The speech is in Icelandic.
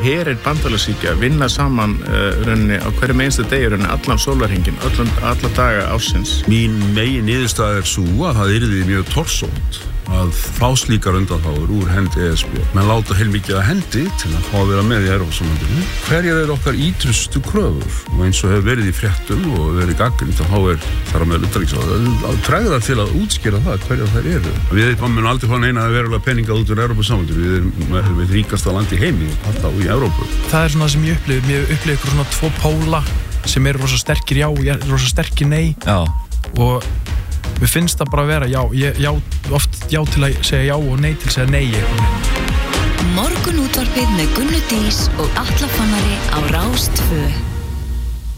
herir bandalagsríkja vinna saman rauninni á hverjum einsta degi rauninni allan sólarhringinn, alla daga ársins. Mín megin niðurstaða sú að það yrði mjög torsótt að fá slíkar undanþágur úr hendi ESB. Menn láta heilmikið að hendi til að fá að vera með í Evrópusambandinu. Hverjar eru okkar ítrustu kröfur? Og eins og hefur verið í fréttum og verið gagnrýnt að þá þar á meðal utanríkisráðherra að tregða til að útskýra það hverjar þær eru. Við munum aldrei fá neina verulega peninga út úr Evrópusambandinu. Við erum við ríkasta land í heimi, alltaf í Evrópu. Það svona sem ég upplifi ykkur svona tvo póla sem eru rosa sterkir já og rosa sterkir nei. Já. Og mér finnst það bara að vera já, oft já til að segja já og nei til að segja nei. Morgunútvarpið með Gunnu Dís og Atla Fannari á Rás 2.